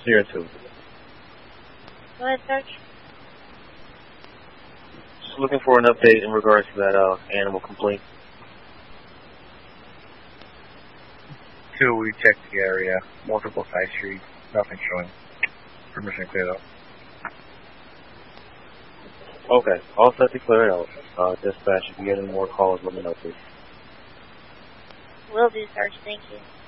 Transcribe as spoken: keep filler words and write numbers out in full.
Zero two. Go ahead, Sarge. Just looking for an update in regards to that uh, animal complaint. Two, we checked the area, multiple side streets, nothing showing. Permission cleared up. Okay, all set to clear it out. Uh, dispatch, if you get any more calls, let me know, please. Will do, Sarge. Thank you.